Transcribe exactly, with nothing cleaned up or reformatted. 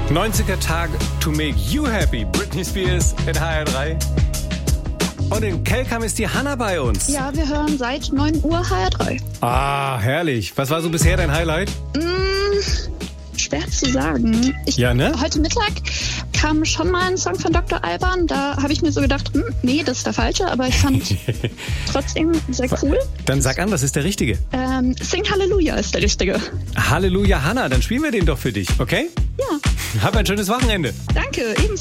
neunziger Tag to make you happy. Britney Spears in H R drei. Und in Kelkam ist die Hanna bei uns. Ja, wir hören seit neun Uhr H R drei. Ah, herrlich. Was war so bisher dein Highlight? Mm, schwer zu sagen. Ich, ja, ne? Heute Mittag kam schon mal ein Song von Doktor Alban. Da habe ich mir so gedacht, hm, nee, das ist der falsche. Aber ich fand trotzdem sehr cool. Dann sag an, was ist der richtige? Ähm, Sing Halleluja ist der richtige. Halleluja, Hanna. Dann spielen wir den doch für dich, okay? Ja. Hab ein schönes Wochenende. Danke, ebenso.